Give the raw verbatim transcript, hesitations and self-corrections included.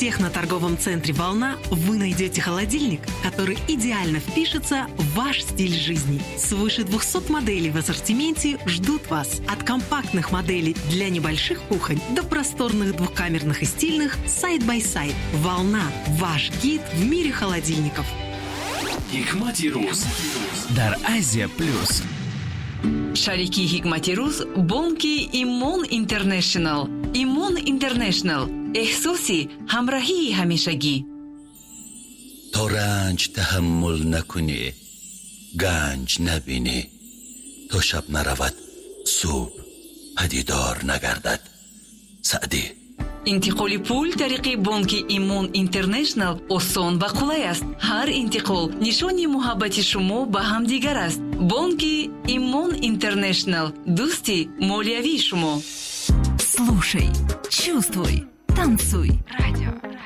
техноторговом центре «Волна» вы найдете холодильник, который идеально впишется в ваш стиль жизни. Свыше двухсот моделей в ассортименте ждут вас. От компактных моделей для небольших кухонь до просторных двухкамерных и стильных сайд-бай-сайд. «Волна» – ваш гид в мире холодильников. Hikmati Ruz дар Азия Плюс. Шарики Hikmati Ruz бонки Имон Интернешнл. Имон Интернешнл. احساسی همراهی همیشگی. تا رنج تحمل نکنی، گنج نبینی، تا شب نرود صبح پدیدار نگردد. سعدی. انتقال پول طریق بانک ایمون اینترنشنال آسان و قولای است. هر انتقال نشانی محبت شما به هم دیگر است. بانک ایمون اینترنشنال دوستی مالیوی شما. Слушай, чувствуй, танцуй. Радио